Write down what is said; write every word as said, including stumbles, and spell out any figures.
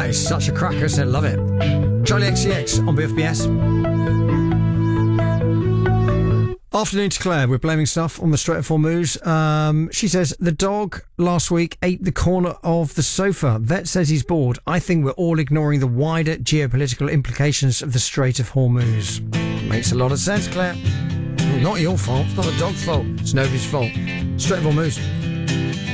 That is such a cracker, isn't it? Love it. Charlie X C X on B F B S. Afternoon to Claire. We're blaming stuff on the Strait of Hormuz. Um, she says, the dog last week ate the corner of the sofa. Vet says he's bored. I think we're all ignoring the wider geopolitical implications of the Strait of Hormuz. Makes a lot of sense, Claire. Not your fault. It's not the dog's fault. It's nobody's fault. Strait of Hormuz.